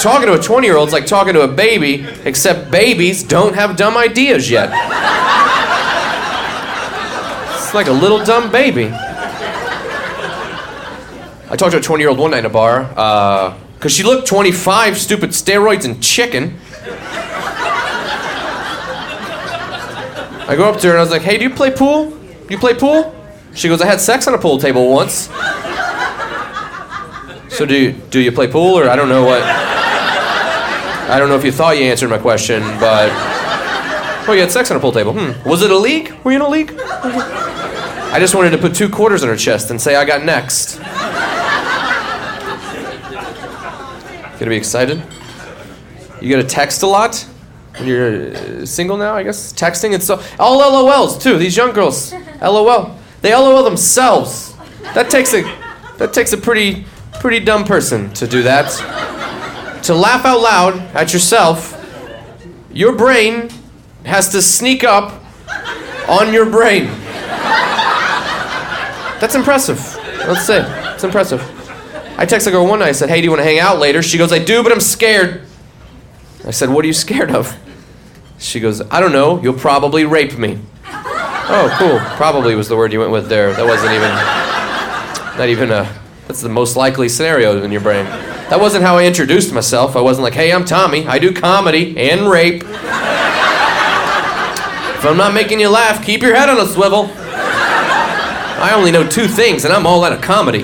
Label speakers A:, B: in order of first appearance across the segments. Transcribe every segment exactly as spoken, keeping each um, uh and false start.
A: talking to a twenty-year-old is like talking to a baby, except babies don't have dumb ideas yet. It's like a little dumb baby. I talked to a twenty-year-old one night in a bar, uh, because she looked twenty-five, stupid steroids and chicken. I go up to her and I was like, hey, do you play pool? You play pool? She goes, I had sex on a pool table once. So do you, do you play pool, or I don't know what... I don't know if you thought you answered my question, but... Oh, you had sex on a pool table. Hmm. Was it a league? Were you in a league? I just wanted to put two quarters on her chest and say I got next. Gonna be excited? You gotta text a lot? When you're uh, single now, I guess? Texting, it's so... All L O Ls, too. These young girls. L O L. They L O L themselves. That takes a... That takes a pretty... pretty dumb person to do that. To laugh out loud at yourself, your brain has to sneak up on your brain. That's impressive. Let's say. It's impressive. I texted a girl one night, I said, hey, do you want to hang out later? She goes, I do, but I'm scared. I said, what are you scared of? She goes, I don't know, you'll probably rape me. Oh, cool. Probably was the word you went with there. That wasn't even, not even a, that's the most likely scenario in your brain. That wasn't how I introduced myself. I wasn't like, hey, I'm Tommy. I do comedy and rape. If I'm not making you laugh, keep your head on a swivel. I only know two things, and I'm all out of comedy.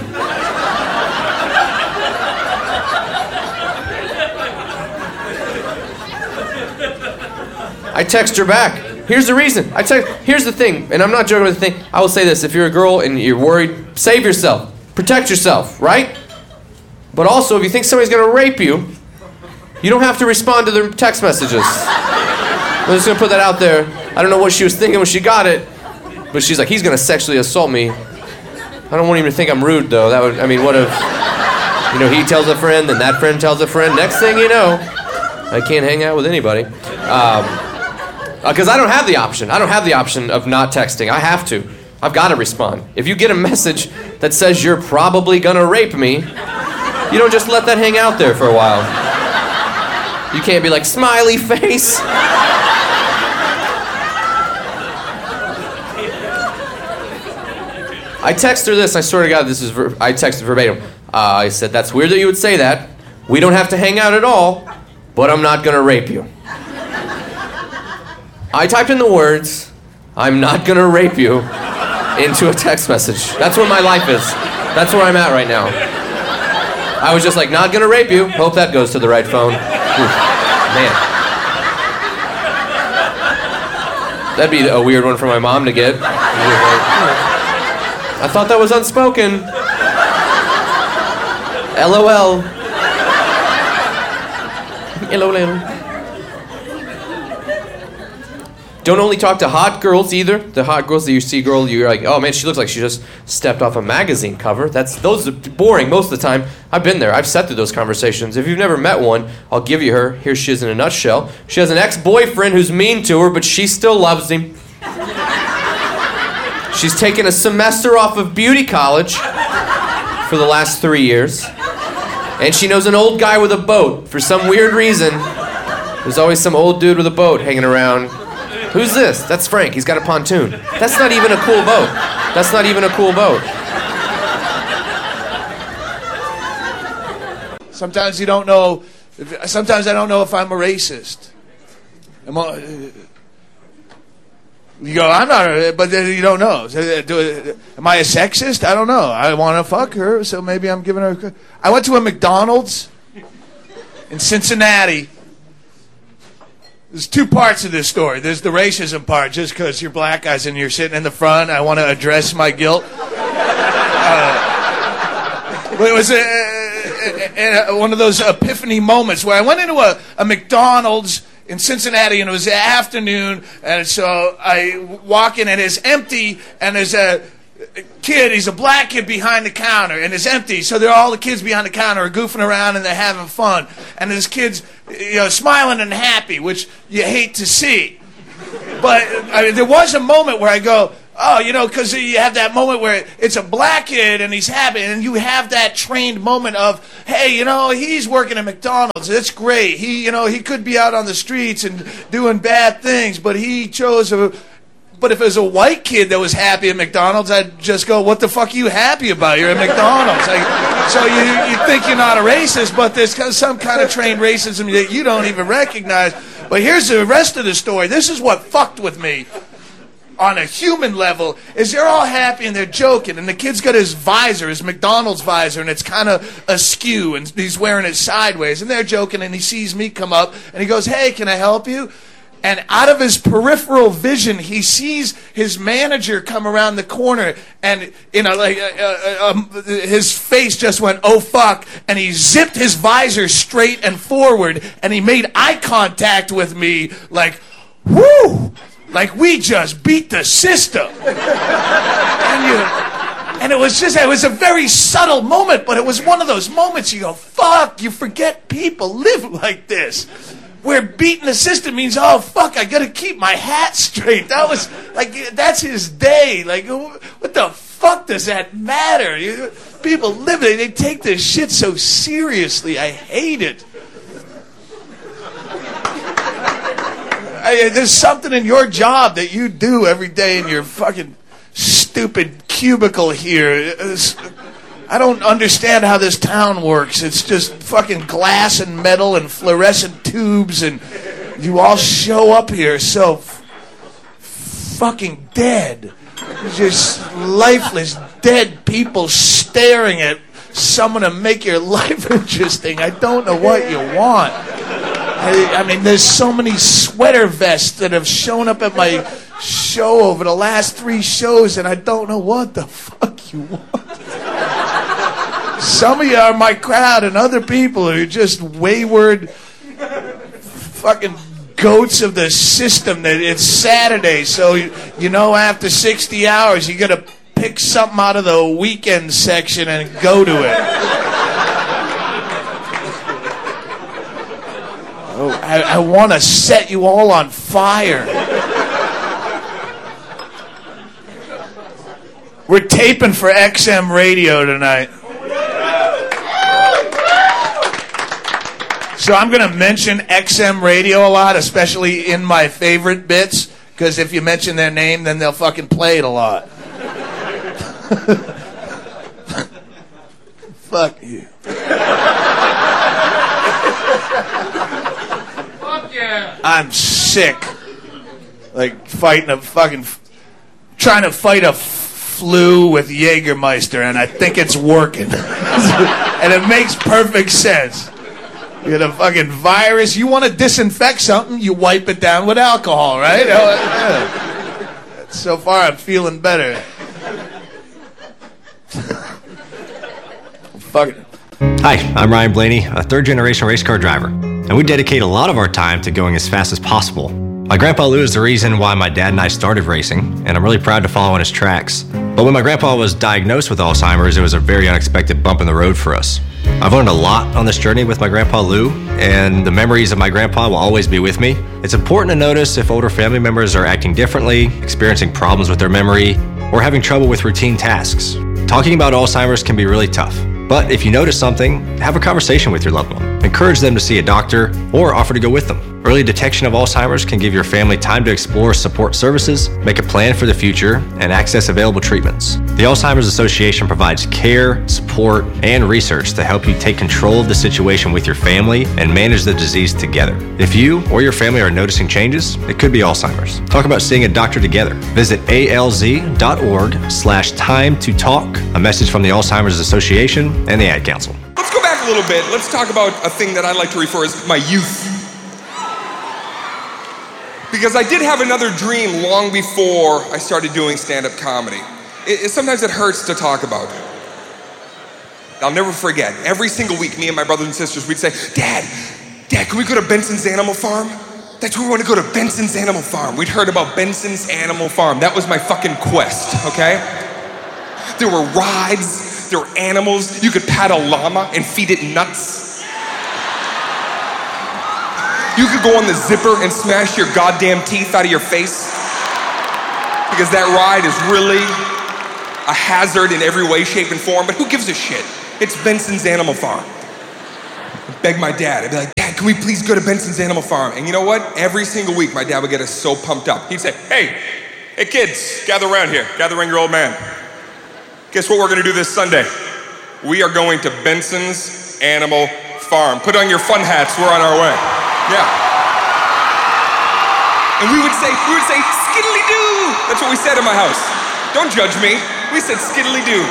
A: I text her back. Here's the reason. I text. Here's the thing, and I'm not joking with the thing. I will say this: if you're a girl and you're worried, save yourself, protect yourself, right? But also, if you think somebody's gonna rape you, you don't have to respond to their text messages. I'm just gonna put that out there. I don't know what she was thinking when she got it, but she's like, he's gonna sexually assault me. I don't want him to think I'm rude, though. That would, I mean, what if, you know, he tells a friend, then that friend tells a friend. Next thing you know, I can't hang out with anybody. Um, Because I don't have the option. I don't have the option of not texting. I have to. I've got to respond. If you get a message that says you're probably gonna rape me, you don't just let that hang out there for a while. You can't be like, smiley face. I text her this. I swear to God, this is. Ver- I texted verbatim. Uh, I said, that's weird that you would say that. We don't have to hang out at all, but I'm not gonna rape you. I typed in the words, I'm not gonna rape you, into a text message. That's where my life is. That's where I'm at right now. I was just like, not gonna rape you. Hope that goes to the right phone. Oof, man. That'd be a weird one for my mom to get. I thought that was unspoken. L O L. L O L. Don't only talk to hot girls either. The hot girls that you see, girl, you're like, oh man, she looks like she just stepped off a magazine cover. That's those are boring most of the time. I've been there. I've sat through those conversations. If you've never met one, I'll give you her. Here she is in a nutshell. She has an ex-boyfriend who's mean to her, but she still loves him. She's taken a semester off of beauty college for the last three years. And she knows an old guy with a boat. For some weird reason, there's always some old dude with a boat hanging around. Who's this? That's Frank. He's got a pontoon. That's not even a cool boat. That's not even a cool boat.
B: Sometimes you don't know. Sometimes I don't know if I'm a racist. Am I, you go, I'm not, a, but then you don't know. Am I a sexist? I don't know. I want to fuck her, so maybe I'm giving her. A, I went to a McDonald's in Cincinnati. There's two parts of this story. There's the racism part, just because you're black guys and you're sitting in the front. I want to address my guilt. Uh, but it was a, a, a, one of those epiphany moments where I went into a, a McDonald's in Cincinnati, and it was the afternoon, and so I walk in, and it's empty, and there's a kid, he's a black kid behind the counter, and it's empty, so they're all the kids behind the counter are goofing around, and they're having fun, and there's kids, you know, smiling and happy, which you hate to see. But I mean, there was a moment where I go, uh, oh, you know, because you have that moment where it's a black kid and he's happy, and you have that trained moment of, hey, you know, he's working at McDonald's. It's great. He, you know, he could be out on the streets and doing bad things, but he chose a... But if it was a white kid that was happy at McDonald's, I'd just go, what the fuck are you happy about? You're at McDonald's. Like, so you, you think you're not a racist, but there's some kind of trained racism that you don't even recognize. But here's the rest of the story. This is what fucked with me on a human level, is they're all happy and they're joking, and the kid's got his visor, his McDonald's visor, and it's kind of askew, and he's wearing it sideways, and they're joking, and he sees me come up, and he goes, hey, can I help you? And out of his peripheral vision, he sees his manager come around the corner, and you know, like uh, uh, um, his face just went, "Oh fuck!" And he zipped his visor straight and forward, and he made eye contact with me, like, "Woo!" Like we just beat the system. and you, and it was just, it was a very subtle moment, but it was one of those moments you go, "Fuck!" You forget people live like this. Where beating the system means, oh, fuck, I gotta keep my hat straight. That was, like, that's his day. Like, what the fuck does that matter? You, people live it, they take this shit so seriously. I hate it. I, there's something in your job that you do every day in your fucking stupid cubicle here. It's, I don't understand how this town works. It's just fucking glass and metal and fluorescent tubes, and you all show up here so f- fucking dead. Just lifeless, dead people staring at someone to make your life interesting. I don't know what you want. I, I mean, there's so many sweater vests that have shown up at my show over the last three shows, and I don't know what the fuck you want. Some of you are my crowd, and other people are just wayward fucking goats of the system. That it's Saturday, so you, you know after sixty hours you gotta pick something out of the weekend section and go to it. Oh, I, I want to set you all on fire. We're taping for X M Radio tonight. So I'm going to mention X M Radio a lot, especially in my favorite bits, because if you mention their name, then they'll fucking play it a lot. Fuck you. Fuck yeah. I'm sick. Like fighting a fucking... Trying to fight a f- flu with Jägermeister, and I think it's working. And it makes perfect sense. You got a fucking virus. You want to disinfect something, you wipe it down with alcohol, right? Yeah. So far, I'm feeling better. Fuck it.
C: Hi, I'm Ryan Blaney, a third-generation race car driver, and we dedicate a lot of our time to going as fast as possible. My grandpa Lou is the reason why my dad and I started racing, and I'm really proud to follow in his tracks. But when my grandpa was diagnosed with Alzheimer's, it was a very unexpected bump in the road for us. I've learned a lot on this journey with my grandpa Lou, and the memories of my grandpa will always be with me. It's important to notice if older family members are acting differently, experiencing problems with their memory, or having trouble with routine tasks. Talking about Alzheimer's can be really tough, but if you notice something, have a conversation with your loved one. Encourage them to see a doctor or offer to go with them. Early detection of Alzheimer's can give your family time to explore support services, make a plan for the future, and access available treatments. The Alzheimer's Association provides care, support, and research to help you take control of the situation with your family and manage the disease together. If you or your family are noticing changes, it could be Alzheimer's. Talk about seeing a doctor together. Visit alz.org slash time to talk, a message from the Alzheimer's Association and the Ad Council.
D: Let's go back a little bit. Let's talk about a thing that I like to refer as my youth. Because I did have another dream long before I started doing stand-up comedy. It, it, sometimes it hurts to talk about. I'll never forget, every single week, me and my brothers and sisters, we'd say, Dad, Dad, can we go to Benson's Animal Farm? That's where we want to go, to Benson's Animal Farm. We'd heard about Benson's Animal Farm. That was my fucking quest, okay? There were rides, there were animals. You could pat a llama and feed it nuts. You could go on the zipper and smash your goddamn teeth out of your face. because that ride is really a hazard in every way, shape, and form, but who gives a shit? It's Benson's Animal Farm. I'd beg my dad, I'd be like, Dad, can we please go to Benson's Animal Farm? And you know what? Every single week, my dad would get us so pumped up. He'd say, hey, hey kids, gather around here, gather around your old man. Guess what we're gonna do this Sunday? We are going to Benson's Animal Farm. Put on your fun hats, we're on our way. Yeah. And we would say, we would say, skiddly-doo. That's what we said in my house. Don't judge me. We said skiddly-doo.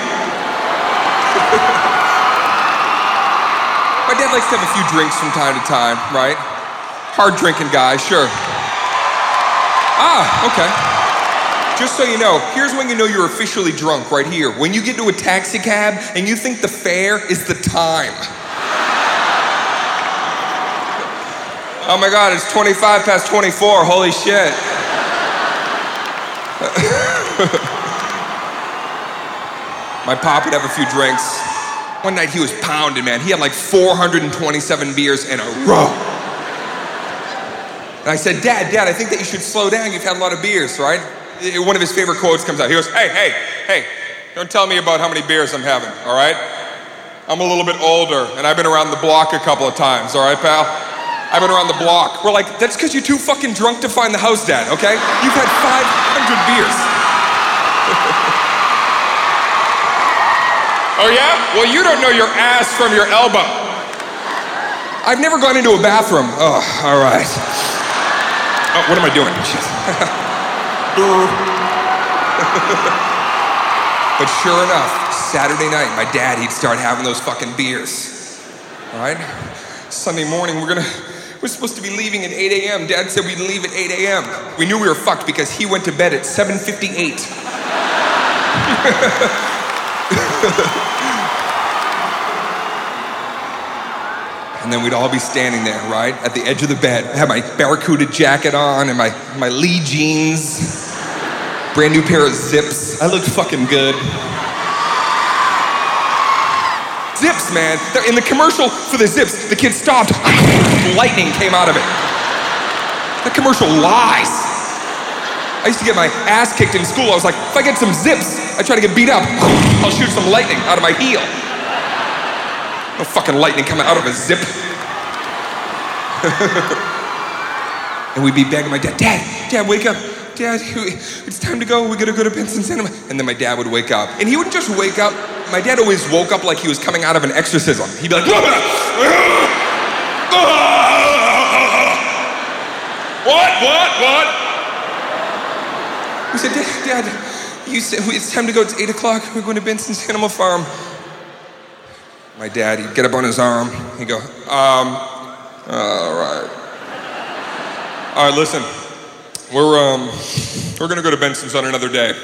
D: My dad likes to have a few drinks from time to time, right? Hard drinking guy, sure. Ah, okay. Just so you know, here's when you know you're officially drunk, right here. When you get to a taxi cab and you think the fare is the time. Oh my God, it's twenty-five past twenty-four, holy shit. My pop would have a few drinks. One night he was pounding, man. He had like four hundred twenty-seven beers in a row. And I said, Dad, Dad, I think that you should slow down. You've had a lot of beers, right? One of his favorite quotes comes out. He goes, hey, hey, hey, don't tell me about how many beers I'm having, all right? I'm a little bit older, and I've been around the block a couple of times, all right, pal? I've been around the block. We're like, that's because you're too fucking drunk to find the house, Dad, okay? You've had five hundred beers. Oh yeah? Well, you don't know your ass from your elbow. I've never gone into a bathroom. Oh, all right. Oh, what am I doing? But sure enough, Saturday night, my dad, he'd start having those fucking beers. All right? Sunday morning, we're gonna, we're supposed to be leaving at eight a.m. Dad said we'd leave at eight a.m. We knew we were fucked because he went to bed at seven fifty-eight. And then we'd all be standing there, right, at the edge of the bed. I had my Barracuda jacket on and my, my Lee jeans. Brand new pair of Zips. I looked fucking good. Zips, man. In the commercial for the Zips, the kid stopped. Lightning came out of it. That commercial lies. I used to get my ass kicked in school. I was like, if I get some Zips, I try to get beat up, I'll shoot some lightning out of my heel. No fucking lightning coming out of a zip. And we'd be begging my dad, Dad, Dad, wake up. Dad, it's time to go. We gotta go to Benson's Animal. And then my dad would wake up. And he wouldn't just wake up. My dad always woke up like he was coming out of an exorcism. He'd be like, what, what, what? We said, Dad, Dad, you said it's time to go. It's eight o'clock. We're going to Benson's Animal Farm. My dad, he'd get up on his arm. He'd go, um, all right. All right, listen. We're, um, we're gonna go to Benson's on another day.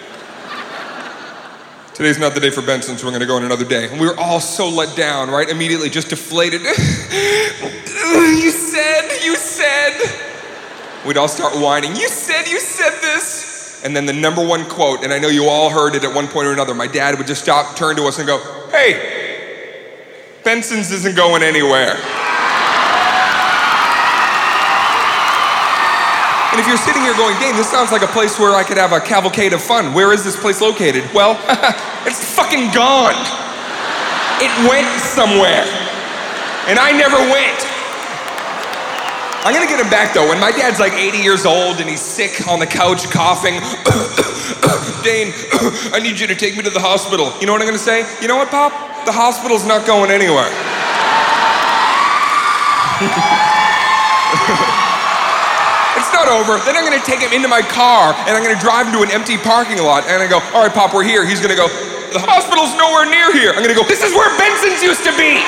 D: Today's not the day for Benson's, we're gonna go on another day. And we were all so let down, right? Immediately just deflated. You said, you said. We'd all start whining. You said, you said this. And then the number one quote, and I know you all heard it at one point or another, my dad would just stop, turn to us and go, hey, Benson's isn't going anywhere. And if you're sitting here going, Dane, this sounds like a place where I could have a cavalcade of fun. Where is this place located? Well, it's fucking gone. It went somewhere. And I never went. I'm gonna get him back though. When my dad's like eighty years old and he's sick on the couch coughing, Dane, I need you to take me to the hospital. You know what I'm gonna say? You know what, Pop? The hospital's not going anywhere. It's not over. Then I'm gonna take him into my car and I'm gonna drive him to an empty parking lot and I go, all right, Pop, we're here. He's gonna go, the hospital's nowhere near here. I'm gonna go, this is where Benson's used to be.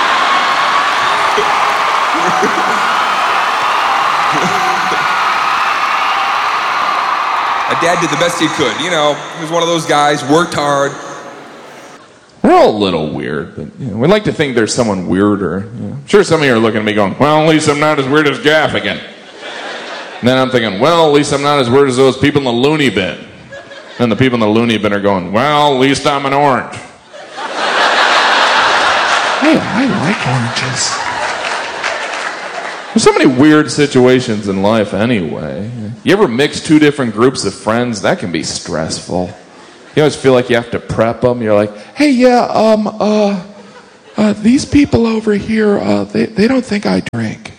D: My dad did the best he could. You know, he was one of those guys, worked hard.
E: We're all a little weird, but you know, we like to think there's someone weirder. You know. I'm sure some of you are looking at me going, well, at least I'm not as weird as Gaffigan. And then I'm thinking, well, at least I'm not as weird as those people in the loony bin. And the people in the loony bin are going, well, at least I'm an orange. Hey, I like oranges. There's so many weird situations in life anyway. You ever mix two different groups of friends? That can be stressful. You always feel like you have to prep them. You're like, hey, yeah, um, uh, uh these people over here, uh, they, they don't think I drink.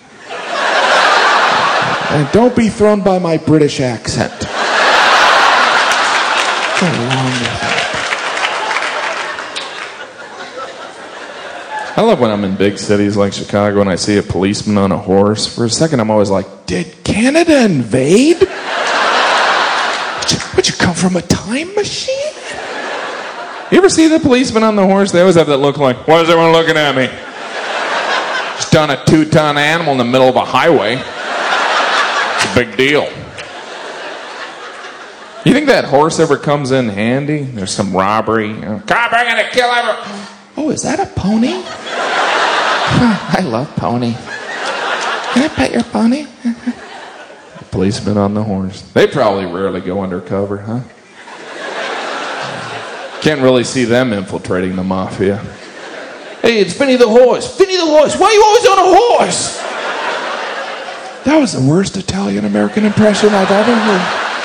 E: And don't be thrown by my British accent. What's wrong with that? I love when I'm in big cities like Chicago and I see a policeman on a horse. For a second, I'm always like, did Canada invade? Would you, would you come from a time machine? You ever see the policeman on the horse? They always have that look like, why is everyone looking at me? Just on a two-ton animal in the middle of a highway. It's a big deal. You think that horse ever comes in handy? There's some robbery. You know, cop, I'm gonna kill everyone. Oh, is that a pony? I love pony. Can I pet your pony? The policeman on the horse. They probably rarely go undercover, huh? Can't really see them infiltrating the mafia. Hey, it's Finny the horse. Finny the horse. Why are you always on a horse? That was the worst Italian-American impression I've ever heard.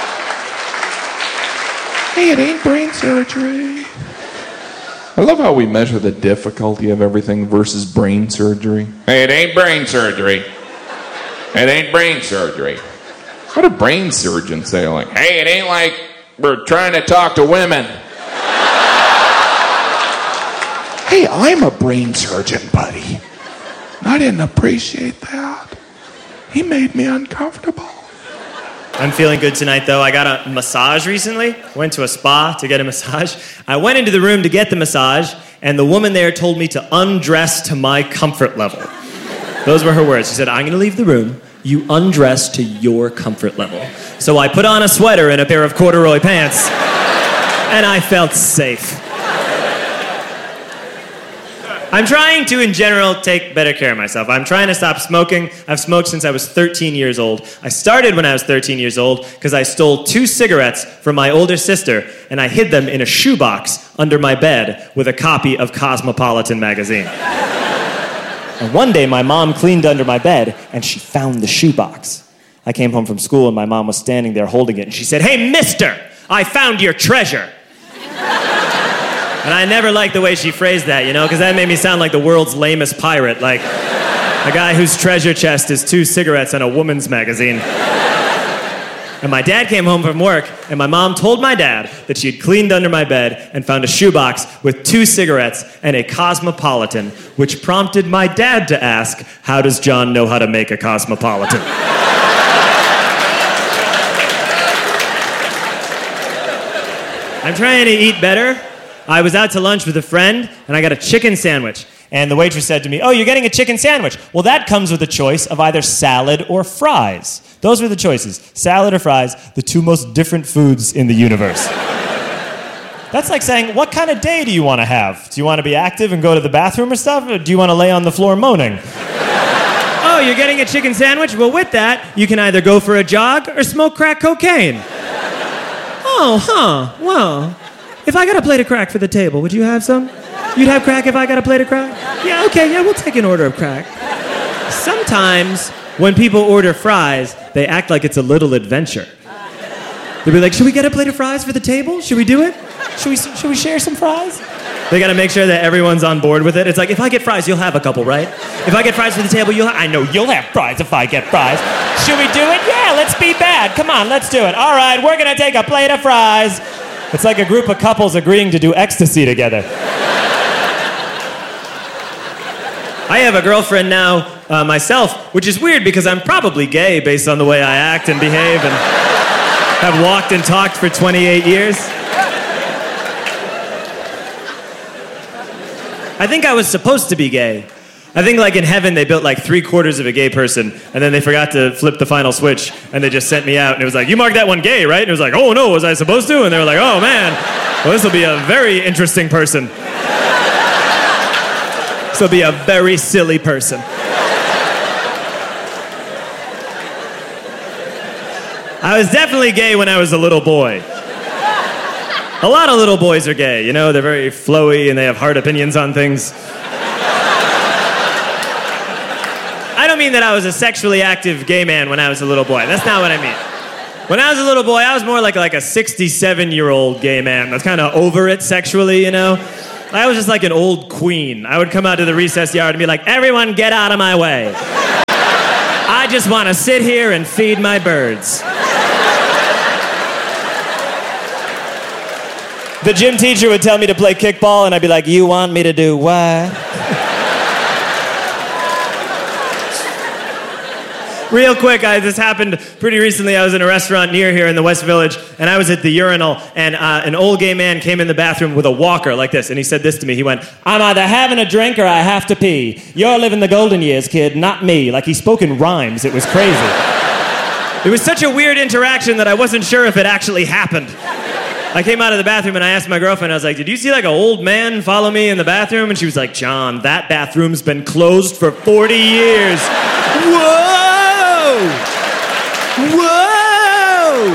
E: Hey, it ain't brain surgery. I love how we measure the difficulty of everything versus brain surgery. Hey, it ain't brain surgery. It ain't brain surgery. What do brain surgeons say? Like, hey, it ain't like we're trying to talk to women. Hey, I'm a brain surgeon, buddy. I didn't appreciate that. He made me uncomfortable.
F: I'm feeling good tonight, though. I got a massage recently. Went to a spa to get a massage. I went into the room to get the massage, and the woman there told me to undress to my comfort level. Those were her words. She said, I'm going to leave the room. You undress to your comfort level. So I put on a sweater and a pair of corduroy pants, and I felt safe. I'm trying to, in general, take better care of myself. I'm trying to stop smoking. I've smoked since I was thirteen years old. I started when I was thirteen years old because I stole two cigarettes from my older sister, and I hid them in a shoebox under my bed with a copy of Cosmopolitan magazine. And one day, my mom cleaned under my bed, and she found the shoebox. I came home from school, and my mom was standing there holding it, and she said, hey, mister, I found your treasure. And I never liked the way she phrased that, you know, because that made me sound like the world's lamest pirate, like a guy whose treasure chest is two cigarettes and a woman's magazine. And my dad came home from work, and my mom told my dad that she had cleaned under my bed and found a shoebox with two cigarettes and a Cosmopolitan, which prompted my dad to ask, how does John know how to make a Cosmopolitan? I'm trying to eat better. I was out to lunch with a friend, and I got a chicken sandwich. And the waitress said to me, oh, you're getting a chicken sandwich. Well, that comes with a choice of either salad or fries. Those were the choices, salad or fries, the two most different foods in the universe. That's like saying, what kind of day do you want to have? Do you want to be active and go to the bathroom or stuff, or do you want to lay on the floor moaning? Oh, you're getting a chicken sandwich? Well, with that, you can either go for a jog or smoke crack cocaine. Oh, huh, well... If I got a plate of crack for the table, would you have some? You'd have crack if I got a plate of crack? Yeah, okay, yeah, we'll take an order of crack. Sometimes, when people order fries, they act like it's a little adventure. They'll be like, should we get a plate of fries for the table? Should we do it? Should we, should we share some fries? They gotta make sure that everyone's on board with it. It's like, if I get fries, you'll have a couple, right? If I get fries for the table, you'll ha- I know you'll have fries if I get fries. Should we do it? Yeah, let's be bad. Come on, let's do it. All right, we're gonna take a plate of fries. It's like a group of couples agreeing to do ecstasy together. I have a girlfriend now, uh, myself, which is weird because I'm probably gay based on the way I act and behave and have walked and talked for twenty-eight years. I think I was supposed to be gay. I think like in heaven they built like three quarters of a gay person and then they forgot to flip the final switch and they just sent me out and it was like, you marked that one gay, right? And it was like, oh no, was I supposed to? And they were like, oh man, well this will be a very interesting person. This will be a very silly person. I was definitely gay when I was a little boy. A lot of little boys are gay, you know, they're very flowy and they have hard opinions on things. I I don't mean that I was a sexually active gay man when I was a little boy. That's not what I mean. When I was a little boy, I was more like like a sixty-seven-year-old gay man that's kind of over it sexually, you know? I was just like an old queen. I would come out to the recess yard and be like, everyone get out of my way. I just want to sit here and feed my birds. The gym teacher would tell me to play kickball, and I'd be like, you want me to do what? Real quick, I, this happened pretty recently. I was in a restaurant near here in the West Village, and I was at the urinal, and uh, an old gay man came in the bathroom with a walker like this, and he said this to me. He went, I'm either having a drink or I have to pee. You're living the golden years, kid, not me. Like, he spoke in rhymes. It was crazy. It was such a weird interaction that I wasn't sure if it actually happened. I came out of the bathroom, and I asked my girlfriend, I was like, did you see like an old man follow me in the bathroom? And she was like, John, that bathroom's been closed for forty years. Whoa! Whoa!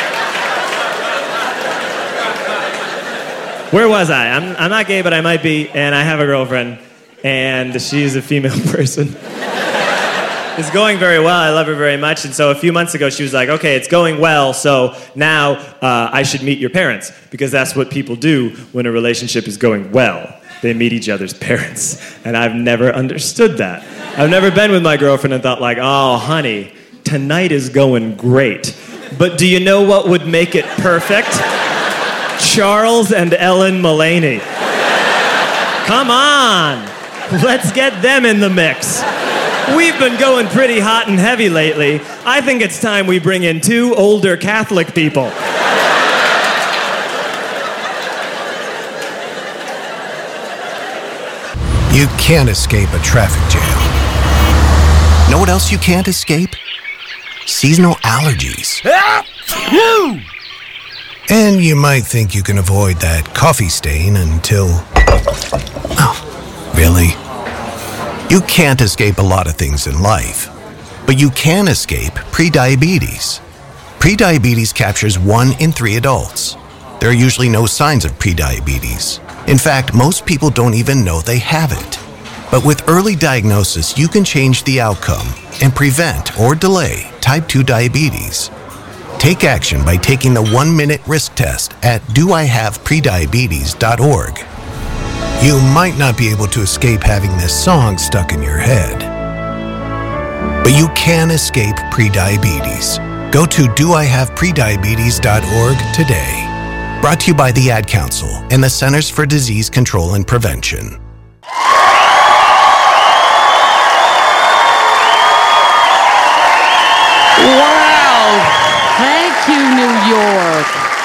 F: Where was I? I'm, I'm not gay, but I might be, and I have a girlfriend, and she's a female person. It's going very well. I love her very much, and so a few months ago, she was like, okay, it's going well, so now uh, I should meet your parents, because that's what people do when a relationship is going well. They meet each other's parents, and I've never understood that. I've never been with my girlfriend and thought like, oh, honey, tonight is going great. But do you know what would make it perfect? Charles and Ellen Mullaney. Come on, let's get them in the mix. We've been going pretty hot and heavy lately. I think it's time we bring in two older Catholic people.
G: You can't escape a traffic jam. Know what else you can't escape? Seasonal allergies. And you might think you can avoid that coffee stain until... Oh, really? You can't escape a lot of things in life, but you can escape prediabetes. Prediabetes captures one in three adults. There are usually no signs of prediabetes. In fact, most people don't even know they have it. But with early diagnosis, you can change the outcome and prevent or delay type two diabetes. Take action by taking the one-minute risk test at do I have prediabetes dot org. You might not be able to escape having this song stuck in your head, but you can escape prediabetes. Go to do I have prediabetes dot org today. Brought to you by the Ad Council and the Centers for Disease Control and Prevention.
H: Wow! Thank you, New York.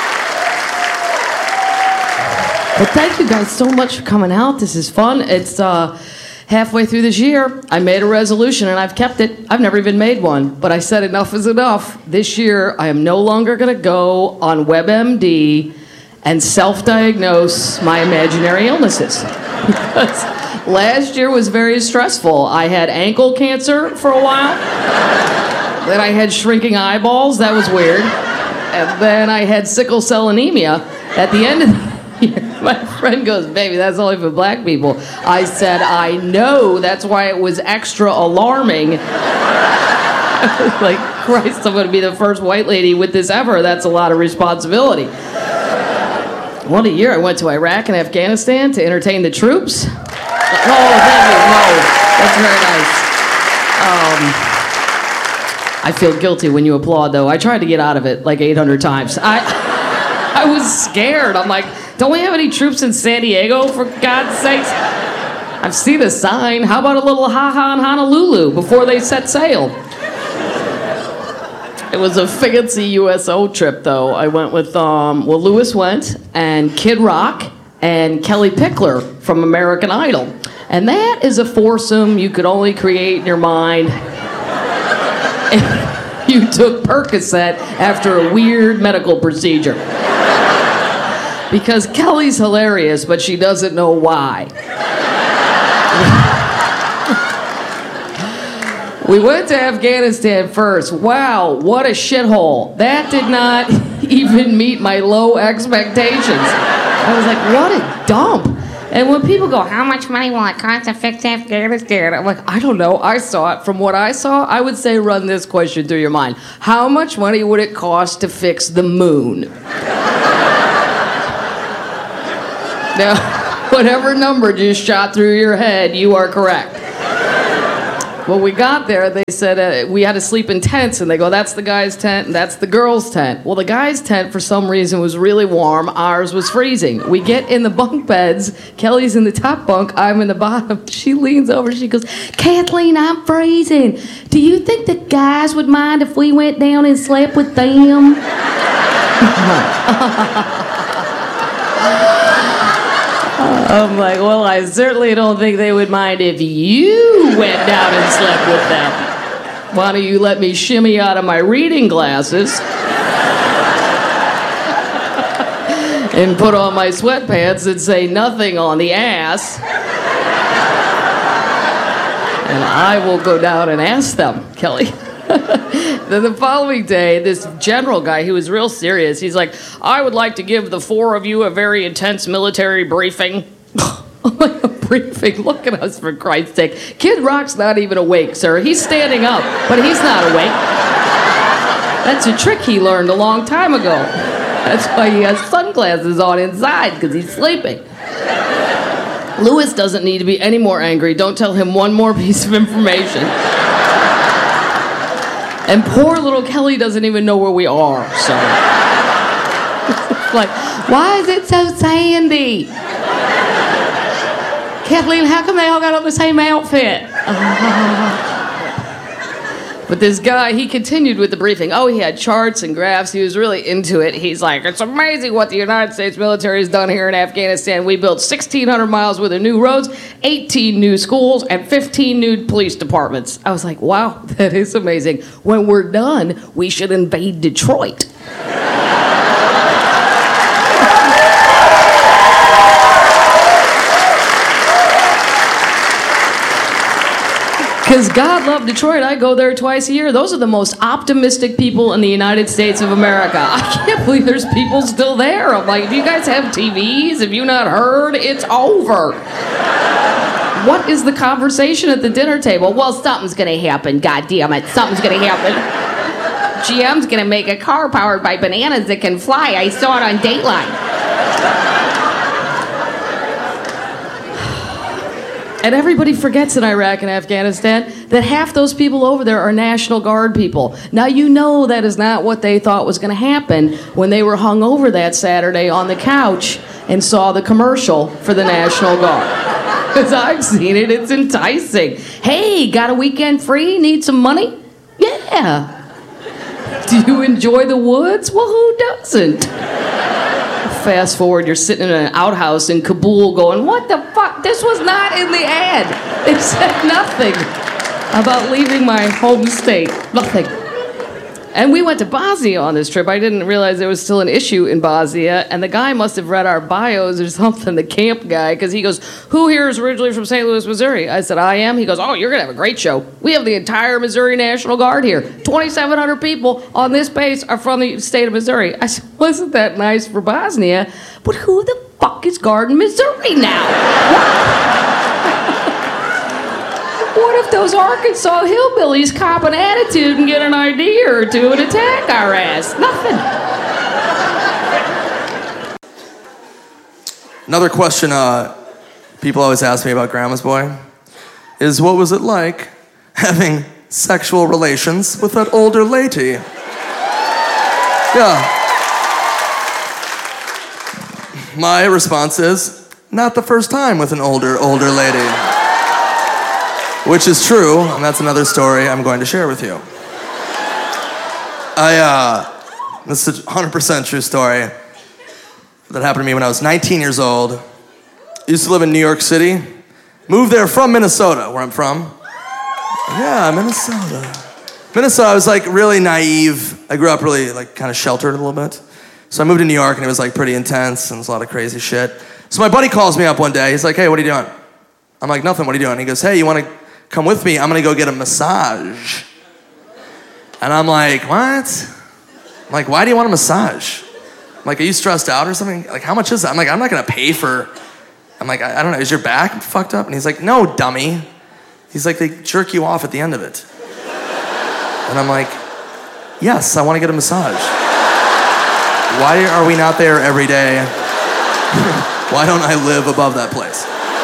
H: Well, thank you guys so much for coming out. This is fun. It's uh, halfway through this year. I made a resolution, and I've kept it. I've never even made one, but I said enough is enough. This year, I am no longer going to go on WebMD and self-diagnose my imaginary illnesses. Because last year was very stressful. I had ankle cancer for a while. Then I had shrinking eyeballs. That was weird. And then I had sickle cell anemia. At the end of the year, my friend goes, baby, that's only for black people. I said, I know. That's why it was extra alarming. I was like, Christ, I'm going to be the first white lady with this ever. That's a lot of responsibility. What a year. I went to Iraq and Afghanistan to entertain the troops. Oh, thank you. No, that's very nice. Um, I feel guilty when you applaud, though. I tried to get out of it like eight hundred times. I, I was scared. I'm like, don't we have any troops in San Diego, for God's sakes? I've seen a sign. How about a little ha-ha in Honolulu before they set sail? It was a fancy U S O trip, though. I went with, um, well, Lewis went, and Kid Rock, and Kelly Pickler from American Idol. And that is a foursome you could only create in your mind. You took Percocet after a weird medical procedure. Because Kelly's hilarious, but she doesn't know why. We went to Afghanistan first. Wow, what a shithole. That did not even meet my low expectations. I was like, what a dump. And when people go, how much money will it cost to fix Afghanistan? I'm like, I don't know. I saw it. From what I saw, I would say run this question through your mind. How much money would it cost to fix the moon? Now, whatever number just shot through your head, you are correct. When we got there, they said uh, we had to sleep in tents, and they go, that's the guy's tent, and that's the girl's tent. Well, the guy's tent, for some reason, was really warm. Ours was freezing. We get in the bunk beds. Kelly's in the top bunk. I'm in the bottom. She leans over. She goes, Kathleen, I'm freezing. Do you think the guys would mind if we went down and slept with them? I'm like, well, I certainly don't think they would mind if you went down and slept with them. Why don't you let me shimmy out of my reading glasses and put on my sweatpants and say nothing on the ass, and I will go down and ask them, Kelly. Then the following day, this general guy, he was real serious. He's like, I would like to give the four of you a very intense military briefing. I'm like, a briefing? Look at us, for Christ's sake. Kid Rock's not even awake, sir. He's standing up, but he's not awake. That's a trick he learned a long time ago. That's why he has sunglasses on inside, because he's sleeping. Lewis doesn't need to be any more angry. Don't tell him one more piece of information. And poor little Kelly doesn't even know where we are, so. It's like, why is it so sandy? Kathleen, how come they all got on the same outfit? But this guy, he continued with the briefing. Oh, he had charts and graphs. He was really into it. He's like, it's amazing what the United States military has done here in Afghanistan. We built sixteen hundred miles worth of new roads, eighteen new schools, and fifteen new police departments. I was like, wow, that is amazing. When we're done, we should invade Detroit. Because God loved Detroit. I go there twice a year. Those are the most optimistic people in the United States of America. I can't believe there's people still there. I'm like, do you guys have T Vs? Have you not heard? It's over. What is the conversation at the dinner table? Well, something's going to happen. God damn it. Something's going to happen. G M's going to make a car powered by bananas that can fly. I saw it on Dateline. And everybody forgets in Iraq and Afghanistan that half those people over there are National Guard people. Now, you know that is not what they thought was going to happen when they were hung over that Saturday on the couch and saw the commercial for the National Guard. Because I've seen it, it's enticing. Hey, got a weekend free? Need some money? Yeah. Do you enjoy the woods? Well, who doesn't? Fast forward, you're sitting in an outhouse in Kabul going, what the fuck? This was not in the ad. It said nothing about leaving my home state. Nothing. And we went to Bosnia on this trip. I didn't realize there was still an issue in Bosnia, and the guy must have read our bios or something, the camp guy, because he goes, who here is originally from Saint Louis, Missouri? I said, I am. He goes, oh, you're going to have a great show. We have the entire Missouri National Guard here. twenty-seven hundred people on this base are from the state of Missouri. I said, wasn't that nice for Bosnia? But who the fuck is guarding Missouri now? What if those Arkansas hillbillies cop an attitude and get an idea or two and attack our ass? Nothing.
I: Another question uh, people always ask me about Grandma's Boy is, what was it like having sexual relations with that older lady? Yeah. My response is, not the first time with an older, older lady. Which is true, and that's another story I'm going to share with you. I, uh, this is a one hundred percent true story that happened to me when I was nineteen years old. I used to live in New York City. Moved there from Minnesota, where I'm from. Yeah, Minnesota. Minnesota, I was like really naive. I grew up really like kind of sheltered a little bit. So I moved to New York and it was like pretty intense and there's a lot of crazy shit. So my buddy calls me up one day. He's like, hey, what are you doing? I'm like, nothing, what are you doing? He goes, hey, you want to come with me? I'm going to go get a massage. And I'm like, what? I'm like, why do you want a massage? I'm like, are you stressed out or something? Like, how much is that? I'm like, I'm not going to pay for I'm like, I, I don't know, is your back fucked up? And he's like, no, dummy. He's like, they jerk you off at the end of it. And I'm like, yes, I want to get a massage. Why are we not there every day? Why don't I live above that place?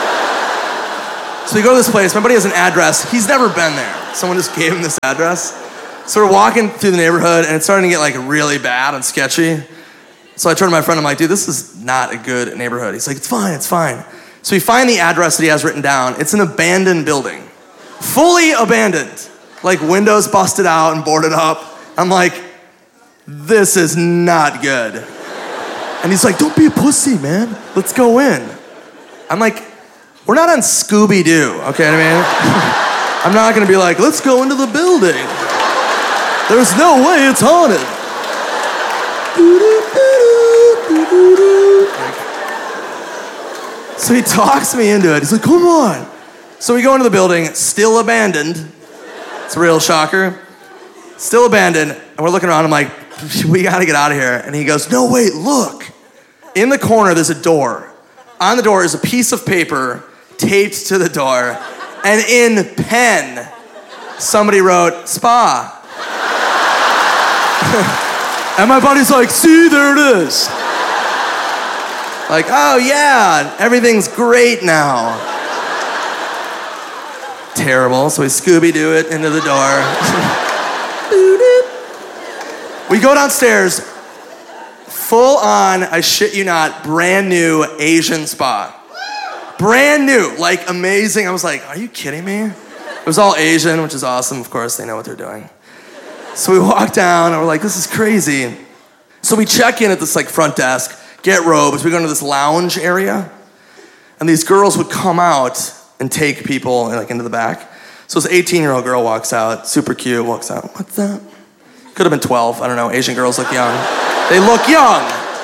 I: So we go to this place, my buddy has an address, he's never been there. Someone just gave him this address. So we're walking through the neighborhood and it's starting to get like really bad and sketchy. So I turn to my friend, I'm like, dude, this is not a good neighborhood. He's like, it's fine, it's fine. So we find the address that he has written down. It's an abandoned building. Fully abandoned. Like windows busted out and boarded up. I'm like, this is not good. And he's like, don't be a pussy, man. Let's go in. I'm like, we're not on Scooby-Doo, okay what I mean? I'm not gonna be like, let's go into the building. There's no way it's haunted. So he talks me into it. He's like, come on. So we go into the building, still abandoned. It's a real shocker. Still abandoned, and we're looking around, I'm like, we gotta get out of here. And he goes, no, wait, look. In the corner, there's a door. On the door is a piece of paper taped to the door, and in pen, somebody wrote, spa. And my buddy's like, see, there it is. Like, oh yeah, everything's great now. Terrible, so we Scooby-Doo it into the door. We go downstairs, full on, I shit you not, brand new Asian spa. Brand new, like amazing. I was like, are you kidding me? It was all Asian, which is awesome. Of course, they know what they're doing. So we walk down and we're like, this is crazy. So we check in at this like front desk, get robes, we go into this lounge area, and these girls would come out and take people like into the back. So this eighteen-year-old girl walks out, super cute, walks out, what's that? Could have been twelve, I don't know, Asian girls look young. They look young.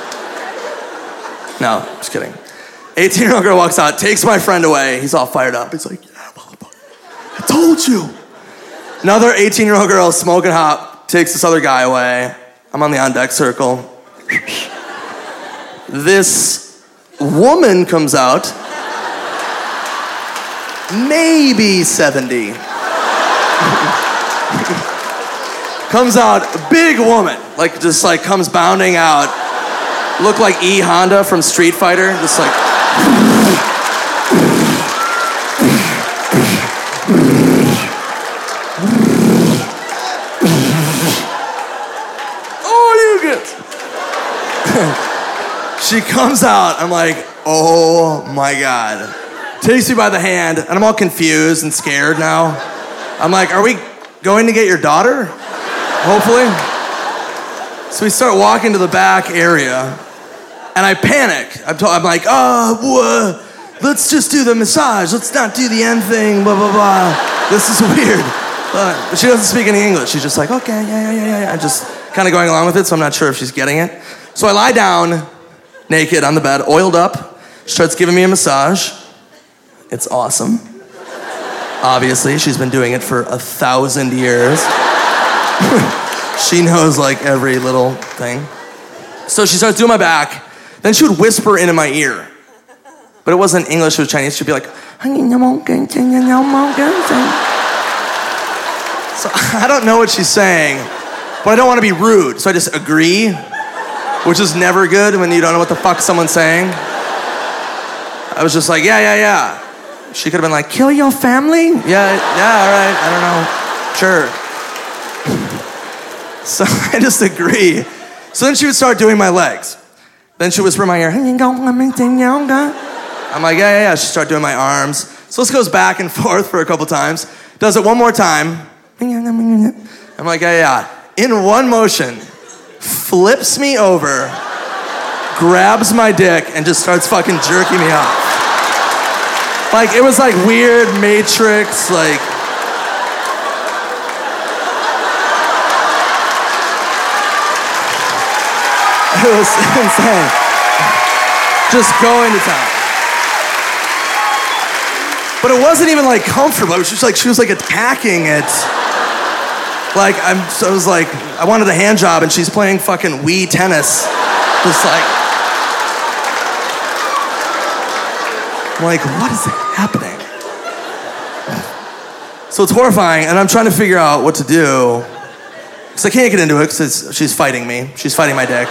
I: No, just kidding. eighteen-year-old girl walks out, takes my friend away, he's all fired up. He's like, yeah, motherfucker, I told you. Another eighteen-year-old girl, smoking hot, takes this other guy away. I'm on the on-deck circle. This woman comes out, maybe seventy. Comes out, big woman, like just like comes bounding out. Looked like E. Honda from Street Fighter, just like. Oh, you get. She comes out, I'm like, oh my God. Takes me by the hand, and I'm all confused and scared now. I'm like, are we going to get your daughter? Hopefully. So we start walking to the back area, and I panic. I'm, t- I'm like, oh, wha- let's just do the massage. Let's not do the end thing, blah, blah, blah. This is weird. But she doesn't speak any English. She's just like, okay, yeah, yeah, yeah, yeah. I'm just kind of going along with it, so I'm not sure if she's getting it. So I lie down, naked on the bed, oiled up. She starts giving me a massage. It's awesome. Obviously, she's been doing it for a thousand years. She knows like every little thing. So she starts doing my back. Then she would whisper into my ear. But it wasn't English, it was Chinese. She'd be like, so I don't know what she's saying, but I don't want to be rude, so I just agree, which is never good when you don't know what the fuck someone's saying. I was just like, yeah, yeah, yeah. She could have been like, kill your family? Yeah, yeah, all right, I don't know, sure. So I just agree. So then she would start doing my legs. Then she would whisper in my ear, I'm like, yeah, yeah, yeah. She'd start doing my arms. So this goes back and forth for a couple times. Does it one more time. I'm like, yeah, yeah. In one motion, flips me over, grabs my dick, and just starts fucking jerking me off. Like, it was like weird Matrix, like... It was insane. Just going to town. But it wasn't even like comfortable. It was just like she was like attacking it. Like I'm, so I was like, I wanted a hand job, and she's playing fucking Wii tennis. Just like. I'm like, what is happening? So it's horrifying, and I'm trying to figure out what to do. Because I can't get into it because she's fighting me. She's fighting my dick.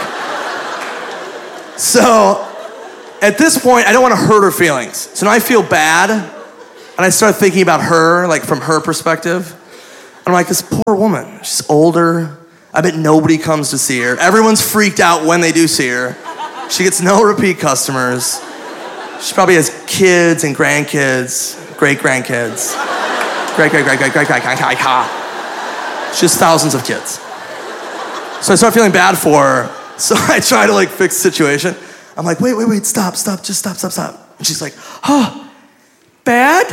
I: So at this point, I don't want to hurt her feelings. So now I feel bad, and I start thinking about her, like from her perspective. And I'm like, this poor woman, she's older. I bet nobody comes to see her. Everyone's freaked out when they do see her. She gets no repeat customers. She probably has kids and grandkids, great-grandkids. Great, great, great, great, great, great, great, great, great. She has thousands of kids. So I start feeling bad for her. So I try to like fix the situation. I'm like, wait, wait, wait, stop, stop, just stop, stop, stop. And she's like, oh, bad?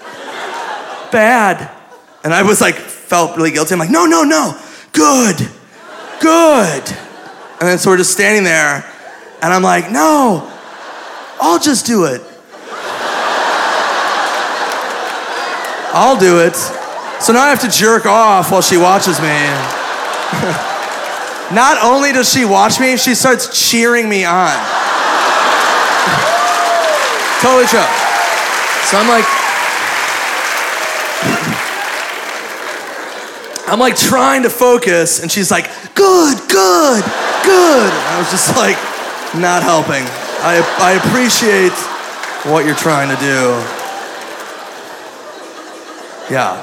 I: Bad. And I was like, felt really guilty. I'm like, no, no, no, good, good. And then so we're just standing there, and I'm like, no, I'll just do it. I'll do it. So now I have to jerk off while she watches me. Not only does she watch me, she starts cheering me on. Totally true. So I'm like, I'm like trying to focus, and she's like, good, good, good. I was just like, not helping. I, I appreciate what you're trying to do. Yeah.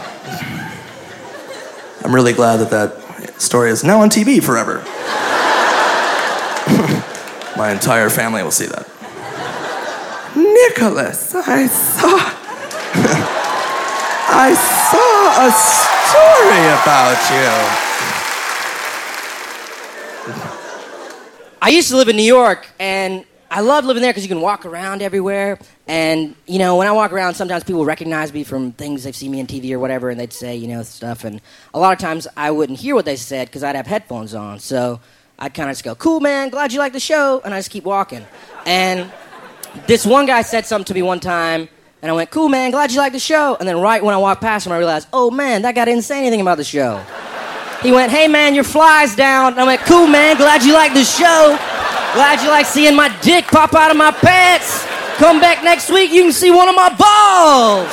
I: I'm really glad that that story is now on T V forever. My entire family will see that. Nicholas, I saw... I saw a story about you.
J: I used to live in New York, and I love living there because you can walk around everywhere. And, you know, when I walk around, sometimes people recognize me from things they've seen me on T V or whatever, and they'd say, you know, stuff. And a lot of times I wouldn't hear what they said because I'd have headphones on. So I'd kind of just go, cool, man, glad you like the show. And I just keep walking. And this one guy said something to me one time, and I went, cool, man, glad you like the show. And then right when I walked past him, I realized, oh, man, that guy didn't say anything about the show. He went, hey, man, your fly's down. And I went, cool, man, glad you like the show. Glad you like seeing my dick pop out of my pants. Come back next week, you can see one of my balls.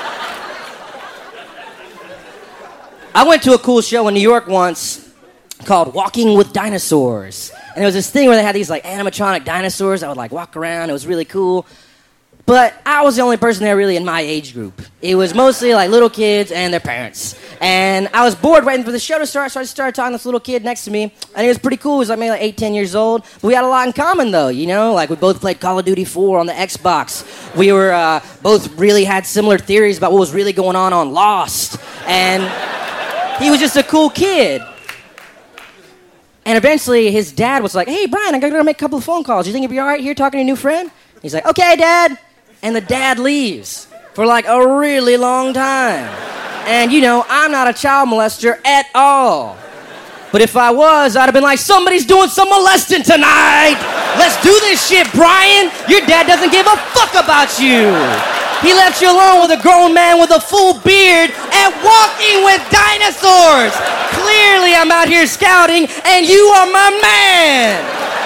J: I went to a cool show in New York once called Walking with Dinosaurs. And there was this thing where they had these like animatronic dinosaurs that would like walk around. It was really cool. But I was the only person there really in my age group. It was mostly like little kids and their parents. And I was bored waiting for the show to start, so I just started talking to this little kid next to me. And he was pretty cool. He was like maybe like eight, ten years old. But we had a lot in common though, you know? Like we both played Call of Duty four on the Xbox. We were uh, both really had similar theories about what was really going on on Lost. And he was just a cool kid. And eventually his dad was like, hey, Brian, I gotta make a couple of phone calls. You think you'd be all right here talking to your new friend? He's like, okay, Dad. And the dad leaves for like a really long time. And you know, I'm not a child molester at all. But if I was, I'd have been like, somebody's doing some molesting tonight. Let's do this shit, Brian. Your dad doesn't give a fuck about you. He left you alone with a grown man with a full beard and walking with dinosaurs. Clearly, I'm out here scouting, and you are my man.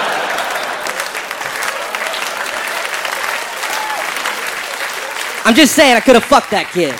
J: I'm just saying I could have fucked that kid.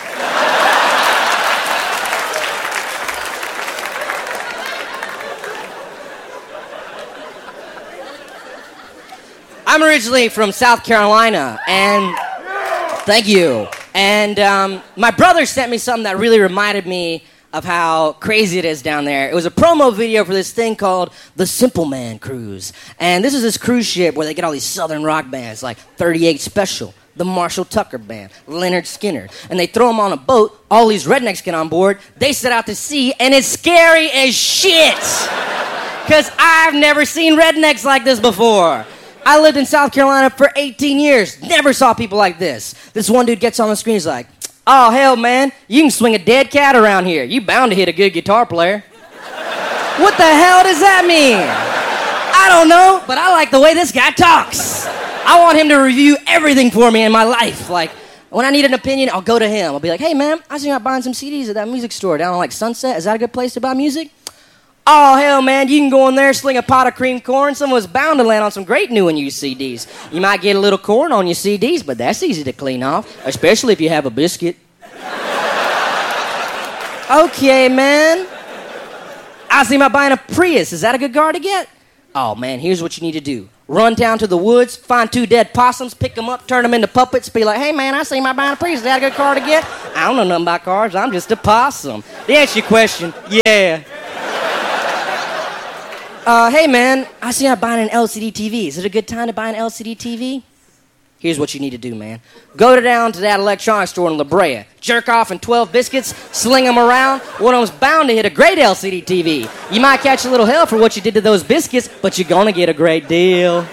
J: I'm originally from South Carolina, and thank you. And um, my brother sent me something that really reminded me of how crazy it is down there. It was a promo video for this thing called the Simple Man Cruise. And this is this cruise ship where they get all these southern rock bands like thirty-eight Special, the Marshall Tucker Band, Leonard Skinner. And they throw them on a boat. All these rednecks get on board. They set out to sea, and it's scary as shit. Because I've never seen rednecks like this before. I lived in South Carolina for eighteen years. Never saw people like this. This one dude gets on the screen. He's like, oh, hell, man. You can swing a dead cat around here. You bound to hit a good guitar player. What the hell does that mean? I don't know, but I like the way this guy talks. I want him to review everything for me in my life. Like, when I need an opinion, I'll go to him. I'll be like, hey, man, I was thinking about buying some C Ds at that music store down on, like, Sunset. Is that a good place to buy music? Oh, hell, man, you can go in there, sling a pot of cream corn. Someone's bound to land on some great new and used C Ds. You might get a little corn on your C Ds, but that's easy to clean off, especially if you have a biscuit. Okay, man. I see about buying a Prius. Is that a good car to get? Oh, man, here's what you need to do. Run down to the woods, find two dead possums, pick them up, turn them into puppets, be like, hey, man, I see my buying a Prius. Is that a good car to get? I don't know nothing about cars. I'm just a possum. To answer your question, yeah. Uh, hey, man, I see I'm buying an L C D T V. Is it a good time to buy an L C D T V? Here's what you need to do, man. Go to down to that electronics store in La Brea. Jerk off in twelve biscuits, sling them around. One of them's bound to hit a great L C D T V. You might catch a little hell for what you did to those biscuits, but you're gonna get a great deal.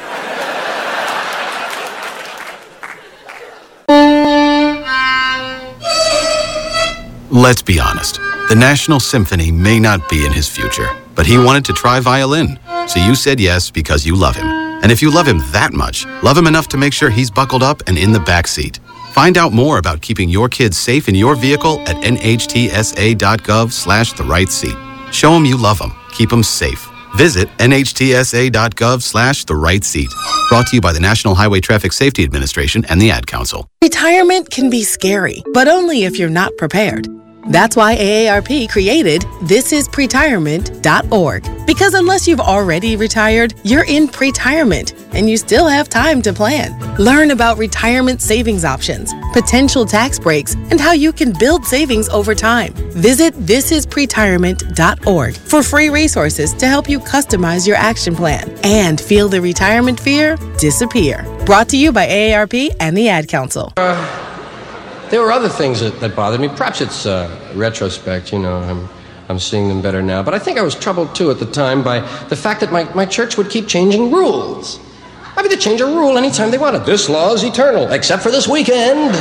K: Let's be honest. The National Symphony may not be in his future, but he wanted to try violin. So you said yes because you love him. And if you love him that much, love him enough to make sure he's buckled up and in the back seat. Find out more about keeping your kids safe in your vehicle at nhtsa.gov slash the right seat. Show them you love them. Keep them safe. Visit nhtsa.gov slash the right seat. Brought to you by the National Highway Traffic Safety Administration and the Ad Council.
L: Retirement can be scary, but only if you're not prepared. That's why A A R P created this is pretirement dot org. Because unless you've already retired, you're in pretirement, and you still have time to plan. Learn about retirement savings options, potential tax breaks, and how you can build savings over time. Visit this is pretirement dot org for free resources to help you customize your action plan and feel the retirement fear disappear. Brought to you by A A R P and the Ad Council.
M: Uh. There were other things that, that bothered me. Perhaps it's uh, retrospect, you know, I'm, I'm seeing them better now. But I think I was troubled, too, at the time by the fact that my, my church would keep changing rules. I mean, they change a rule anytime they wanted. This law is eternal, except for this weekend.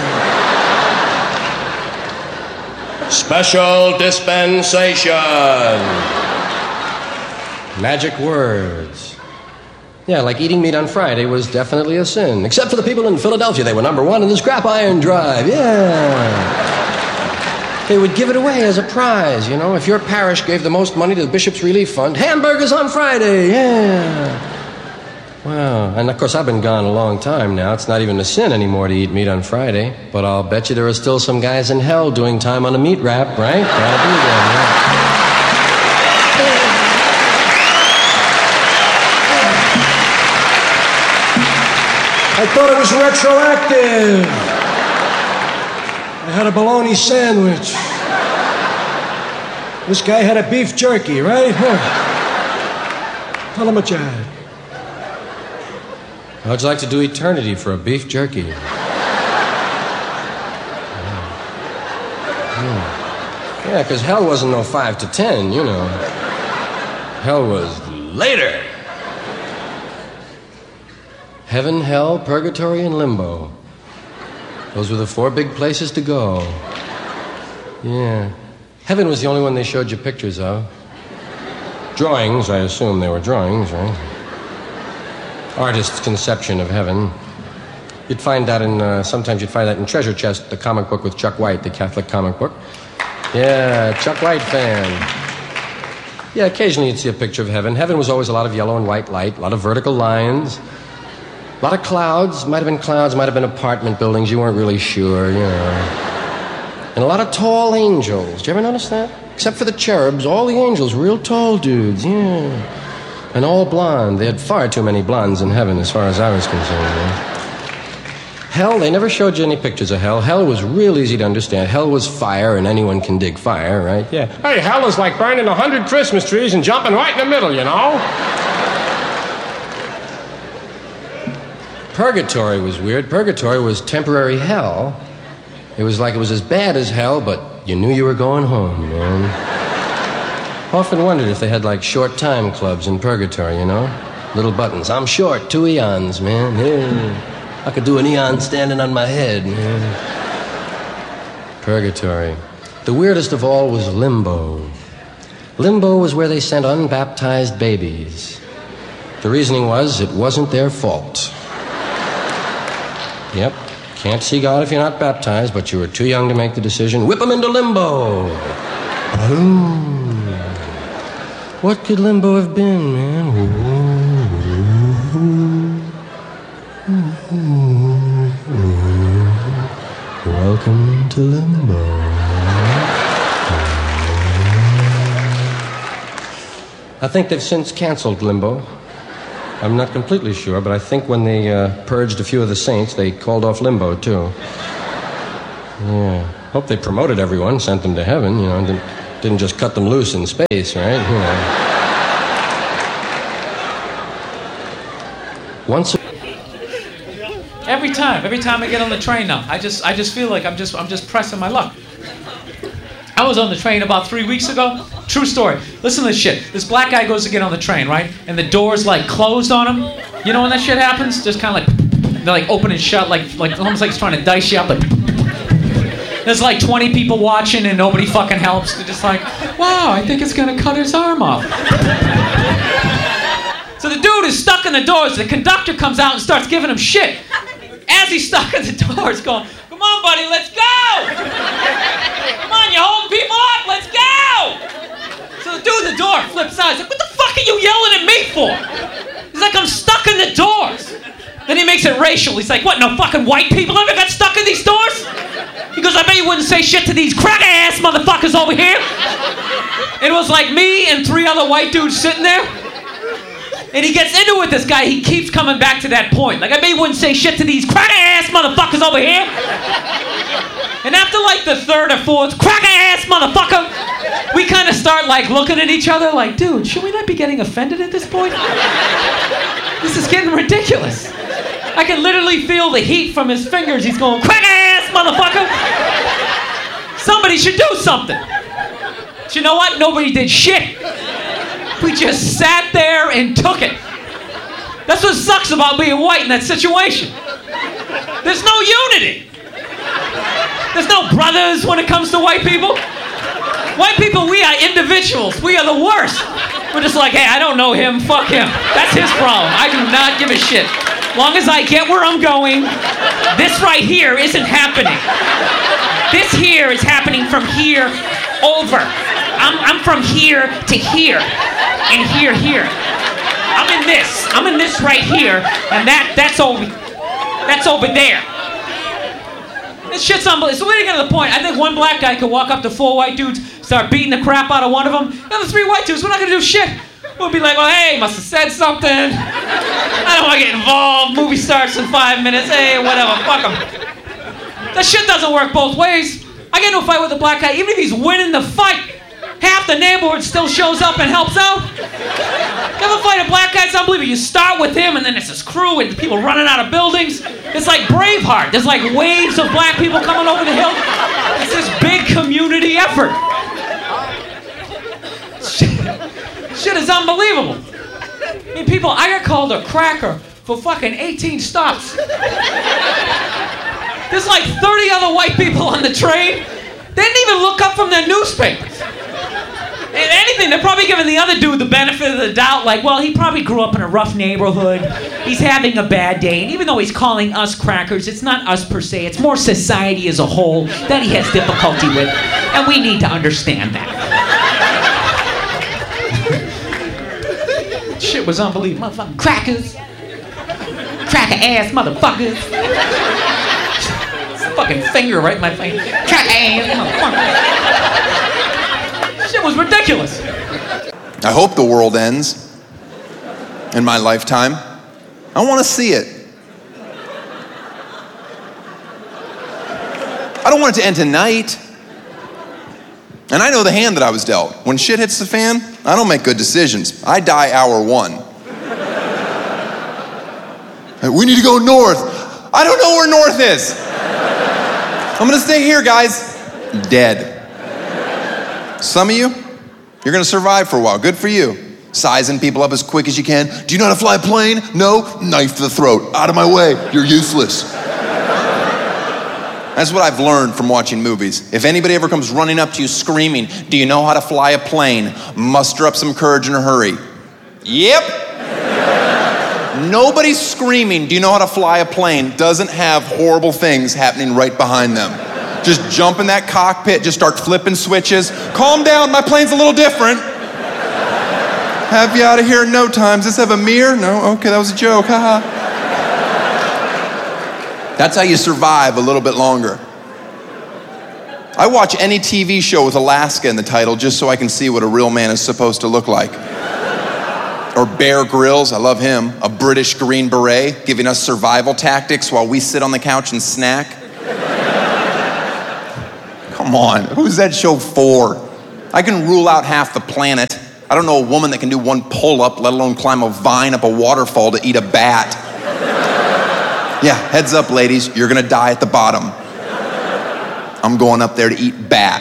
M: Special dispensation. Magic words. Yeah, like eating meat on Friday was definitely a sin. Except for the people in Philadelphia. They were number one in the scrap iron drive. Yeah. They would give it away as a prize, you know. If your parish gave the most money to the Bishop's Relief Fund, hamburgers on Friday. Yeah. Wow. And, of course, I've been gone a long time now. It's not even a sin anymore to eat meat on Friday. But I'll bet you there are still some guys in hell doing time on a meat wrap, right? Gotta be there, yeah.
N: I thought it was retroactive. I had a bologna sandwich. This guy had a beef jerky, right? Huh. Tell him what you had.
M: How'd you like to do eternity for a beef jerky? Yeah, because hell wasn't no five to ten, you know. Hell was later. Heaven, hell, purgatory, and limbo. Those were the four big places to go. Yeah. Heaven was the only one they showed you pictures of. Drawings, I assume they were drawings, right? Artist's conception of heaven. You'd find that in, uh, sometimes you'd find that in Treasure Chest, the comic book with Chuck White, the Catholic comic book. Yeah, Chuck White fan. Yeah, occasionally you'd see a picture of heaven. Heaven was always a lot of yellow and white light, a lot of vertical lines. A lot of clouds, might have been clouds, might have been apartment buildings, you weren't really sure, you know. And a lot of tall angels. Did you ever notice that? Except for the cherubs, all the angels, real tall dudes, yeah. And all blonde. They had far too many blondes in heaven as far as I was concerned. Yeah. Hell, they never showed you any pictures of hell. Hell was real easy to understand. Hell was fire, and anyone can dig fire, right? Yeah. Hey, hell is like burning a hundred Christmas trees and jumping right in the middle, you know? Purgatory was weird. Purgatory was temporary hell. It was like it was as bad as hell, but you knew you were going home, man. Often wondered if they had like short time clubs in purgatory, you know? Little buttons. I'm short, two eons, man. Yeah. I could do an eon standing on my head, man. Purgatory. The weirdest of all was limbo. Limbo was where they sent unbaptized babies. The reasoning was it wasn't their fault. Yep. Can't see God if you're not baptized, but you were too young to make the decision. Whip them into limbo. Boom. What could limbo have been, man? Welcome to limbo. I think they've since canceled limbo. I'm not completely sure, but I think when they uh, purged a few of the saints, they called off limbo, too. Yeah. Hope they promoted everyone, sent them to heaven, you know, didn't, didn't just cut them loose in space, right? You know. Once a-
O: Every time, every time I get on the train now, I just I just feel like I'm just I'm just pressing my luck. I was on the train about three weeks ago. True story. Listen to this shit. This black guy goes to get on the train, right? And the door's like closed on him. You know when that shit happens? Just kind of like, they're like open and shut, like, like almost like it's trying to dice you up. Like, there's like twenty people watching and nobody fucking helps. They're just like, wow, I think it's gonna cut his arm off. So the dude is stuck in the doors. The conductor comes out and starts giving him shit. As he's stuck in the doors going, come on, buddy, let's go! Come on, you're holding people up, let's go! So the dude at the door flips out. He's like, what the fuck are you yelling at me for? He's like, I'm stuck in the doors. Then he makes it racial. He's like, what, no fucking white people ever got stuck in these doors? He goes, I bet you wouldn't say shit to these cracker-ass motherfuckers over here. It was like me and three other white dudes sitting there. And he gets into it with this guy. He keeps coming back to that point. Like, I bet you wouldn't say shit to these cracker-ass motherfuckers over here. And after like the third or fourth cracker-ass motherfucker, we kind of start like looking at each other like, dude, should we not be getting offended at this point? This is getting ridiculous. I can literally feel the heat from his fingers. He's going, cracker-ass motherfucker. Somebody should do something. But you know what? Nobody did shit. We just sat there and took it. That's what sucks about being white in that situation. There's no unity. There's no brothers when it comes to white people. White people, we are individuals. We are the worst. We're just like, hey, I don't know him. Fuck him. That's his problem. I do not give a shit. Long as I get where I'm going, this right here isn't happening. This here is happening from here over. I'm, I'm from here to here, and here, here. I'm in this. I'm in this right here, and that that's over. That's over there. This shit's unbelievable. So we're getting to the point. I think one black guy could walk up to four white dudes, start beating the crap out of one of them. The other three white dudes, we're not gonna do shit. We'll be like, well, hey, must have said something. I don't want to get involved. Movie starts in five minutes. Hey, whatever. Fuck them. That shit doesn't work both ways. I get into a fight with a black guy, even if he's winning the fight. Half the neighborhood still shows up and helps out. You ever fight a black guy? It's unbelievable. You start with him, and then it's this crew and people running out of buildings. It's like Braveheart. There's like waves of black people coming over the hill. It's this big community effort. Shit, shit is unbelievable. I mean, people, I got called a cracker for fucking eighteen stops. There's like thirty other white people on the train. They didn't even look up from their newspapers. If anything, they're probably giving the other dude the benefit of the doubt, like, well, he probably grew up in a rough neighborhood. He's having a bad day. And even though he's calling us crackers, it's not us per se. It's more society as a whole that he has difficulty with. And we need to understand that. Shit was unbelievable. Motherfucking crackers. Cracker-ass motherfuckers. Fucking finger right in my face. Cracker-ass motherfuckers. Shit was ridiculous.
P: I hope the world ends in my lifetime. I want to see it. I don't want it to end tonight. And I know the hand that I was dealt. When shit hits the fan, I don't make good decisions. I die hour one. Hey, we need to go north. I don't know where north is. I'm gonna stay here, guys. Dead. Some of you, you're gonna survive for a while. Good for you. Sizing people up as quick as you can. Do you know how to fly a plane? No? Knife to the throat. Out of my way. You're useless. That's what I've learned from watching movies. If anybody ever comes running up to you screaming, do you know how to fly a plane? Muster up some courage in a hurry. Yep. Nobody's screaming, do you know how to fly a plane? Doesn't have horrible things happening right behind them. Just jump in that cockpit, just start flipping switches. Calm down, my plane's a little different. Have you out of here in no time. Does this have a mirror? No? Okay, that was a joke. Haha. That's how you survive a little bit longer. I watch any T V show with Alaska in the title just so I can see what a real man is supposed to look like. Or Bear Grylls, I love him. A British Green Beret giving us survival tactics while we sit on the couch and snack. Come on, who's that show for? I can rule out half the planet. I don't know a woman that can do one pull-up, let alone climb a vine up a waterfall to eat a bat. Yeah, heads up, ladies, you're gonna die at the bottom. I'm going up there to eat bat.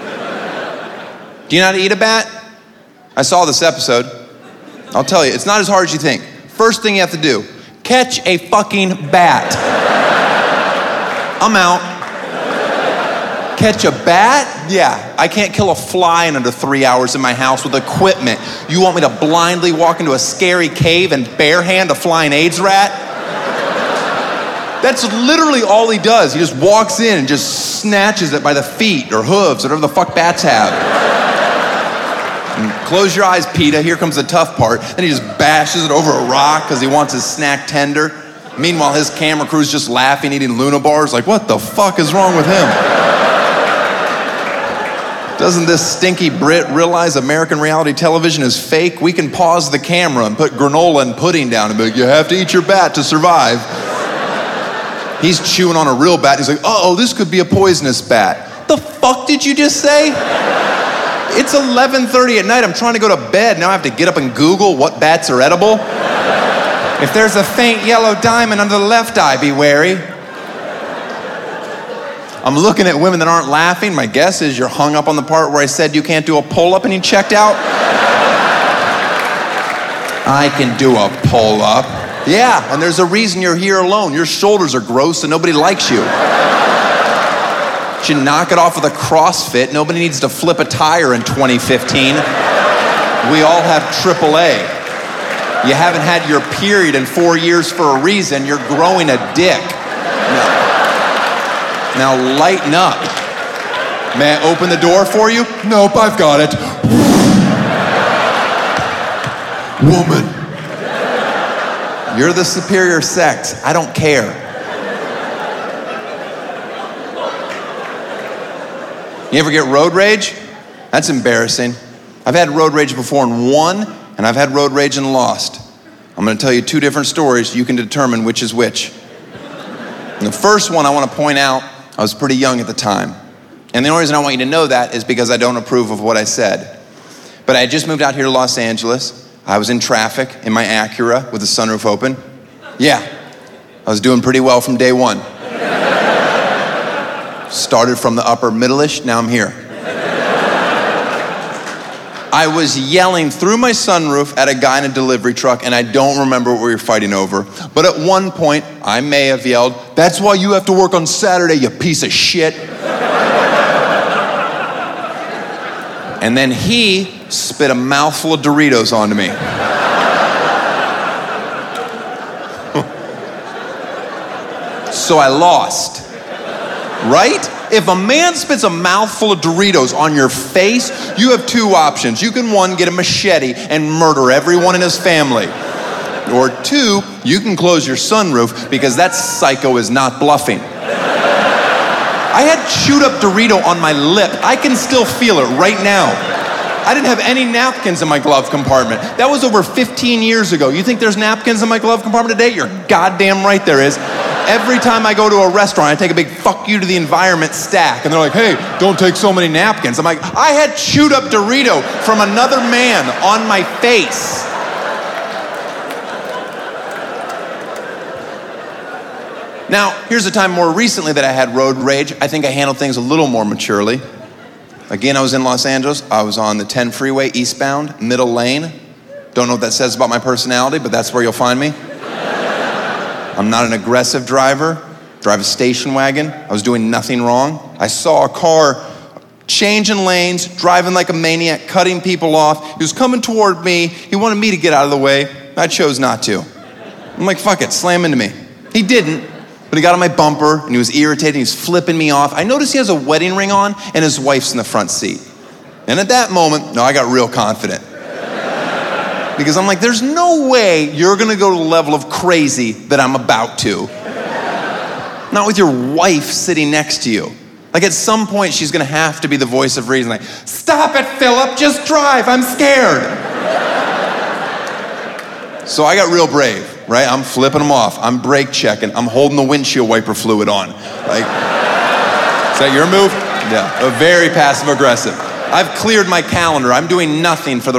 P: Do you know how to eat a bat? I saw this episode. I'll tell you, it's not as hard as you think. First thing you have to do, catch a fucking bat. I'm out. Catch a bat? Yeah, I can't kill a fly in under three hours in my house with equipment. You want me to blindly walk into a scary cave and barehand a flying AIDS rat? That's literally all he does. He just walks in and just snatches it by the feet or hooves, whatever the fuck bats have. And close your eyes, PETA. Here comes the tough part. Then he just bashes it over a rock because he wants his snack tender. Meanwhile, his camera crew's just laughing, eating Luna bars. Like, what the fuck is wrong with him? Doesn't this stinky Brit realize American reality television is fake? We can pause the camera and put granola and pudding down and be like, you have to eat your bat to survive. He's chewing on a real bat. He's like, uh-oh, this could be a poisonous bat. The fuck did you just say? It's eleven thirty at night. I'm trying to go to bed. Now I have to get up and Google what bats are edible. If there's a faint yellow diamond under the left eye, be wary. I'm looking at women that aren't laughing. My guess is you're hung up on the part where I said you can't do a pull-up and you checked out. I can do a pull-up. Yeah, and there's a reason you're here alone. Your shoulders are gross and nobody likes you. You should knock it off with a CrossFit. Nobody needs to flip a tire in twenty fifteen. We all have triple A. You haven't had your period in four years for a reason. You're growing a dick. Now, now lighten up. May I open the door for you? Nope, I've got it. Woman. You're the superior sex. I don't care. You ever get road rage? That's embarrassing. I've had road rage before and won, and I've had road rage and lost. I'm gonna tell you two different stories. You can determine which is which. And the first one I wanna point out, I was pretty young at the time. And the only reason I want you to know that is because I don't approve of what I said. But I had just moved out here to Los Angeles. I was in traffic in my Acura with the sunroof open. Yeah, I was doing pretty well from day one. Started from the upper middle-ish, now I'm here. I was yelling through my sunroof at a guy in a delivery truck, and I don't remember what we were fighting over. But at one point, I may have yelled, "That's why you have to work on Saturday, you piece of shit." And then he spit a mouthful of Doritos onto me. So I lost. Right? If a man spits a mouthful of Doritos on your face, you have two options. You can, one, get a machete and murder everyone in his family. Or two, you can close your sunroof because that psycho is not bluffing. I had chewed up Dorito on my lip. I can still feel it right now. I didn't have any napkins in my glove compartment. That was over fifteen years ago. You think there's napkins in my glove compartment today? You're goddamn right there is. Every time I go to a restaurant, I take a big fuck you to the environment stack. And they're like, hey, don't take so many napkins. I'm like, I had chewed up Dorito from another man on my face. Now, here's a time more recently that I had road rage. I think I handled things a little more maturely. Again, I was in Los Angeles. I was on the ten freeway eastbound, middle lane. Don't know what that says about my personality, but that's where you'll find me. I'm not an aggressive driver. Drive a station wagon. I was doing nothing wrong. I saw a car changing lanes, driving like a maniac, cutting people off. He was coming toward me. He wanted me to get out of the way. I chose not to. I'm like, fuck it, slam into me. He didn't, but he got on my bumper and he was irritated. He was flipping me off. I noticed he has a wedding ring on and his wife's in the front seat. And at that moment, no, I got real confident. Because I'm like, there's no way you're gonna go to the level of crazy that I'm about to. Not with your wife sitting next to you. Like at some point, she's gonna have to be the voice of reason. Like, stop it, Philip, just drive, I'm scared. So I got real brave, right? I'm flipping them off. I'm brake checking. I'm holding the windshield wiper fluid on. Like, is that your move? Yeah, a very passive aggressive. I've cleared my calendar. I'm doing nothing for the